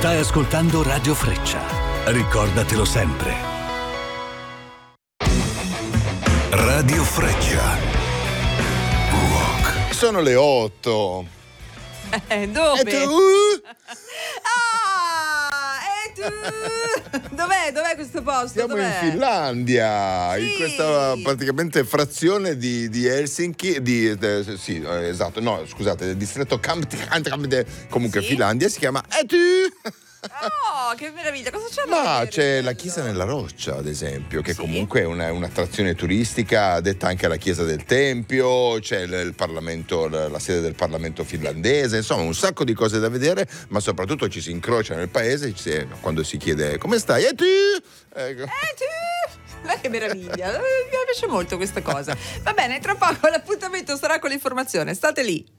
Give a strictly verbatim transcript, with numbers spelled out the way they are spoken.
Stai ascoltando Radio Freccia. Ricordatelo sempre. Radio Freccia. Rock. Sono le otto. Eh, dove? E tu? Ah, e tu? Dov'è? Dov'è questo posto? Siamo Dov'è? in Finlandia, Sì. in questa praticamente frazione di, di Helsinki, di, eh, sì, eh, esatto, no, scusate, del distretto Kamp- comunque Sì. Finlandia, si chiama E tu? Oh, che meraviglia! Cosa c'è? da Ma vedere? c'è la chiesa nella roccia, ad esempio, che Sì. comunque è una- un'attrazione turistica, detta anche la chiesa del Tempio, c'è il, il Parlamento, la, la sede del Parlamento finlandese, insomma un sacco di cose da vedere, ma soprattutto ci si incrocia nel paese ci si- quando si chiede come stai? E tu? Ecco. Eh, tu? Eh, che meraviglia! Mi piace molto questa cosa. Va bene, tra poco l'appuntamento sarà con l'informazione. State lì.